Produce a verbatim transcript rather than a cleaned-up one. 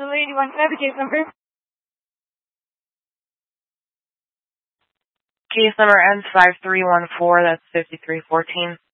Absolutely. Do you want to know the case number? Case number ends five three one four. That's fifty-three fourteen.